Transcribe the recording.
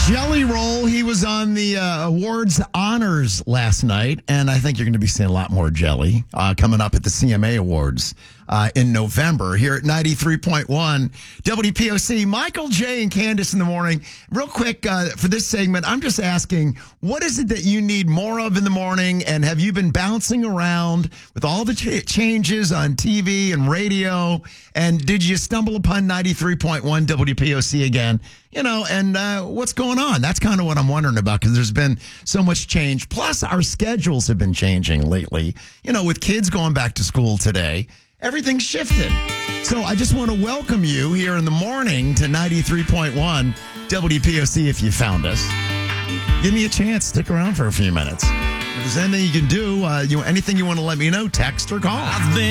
Jelly Roll, he was on the awards honors last night, and I think you're going to be seeing a lot more Jelly coming up at the CMA Awards in November here at 93.1 WPOC. Michael, Jay, and Candace in the morning. Real quick, for this segment, I'm just asking, what is it that you need more of in the morning, and have you been bouncing around with all the changes on TV and radio, and did you stumble upon 93.1 WPOC again? You know, and what's going on? That's kind of what I'm wondering about, because there's been so much change. Plus, our schedules have been changing lately. You know, with kids going back to school today, everything's shifted. So I just want to welcome you here in the morning to 93.1 WPOC if you found us. Give me a chance. Stick around for a few minutes. If there's anything you can do, anything you want to let me know, text or call. I've been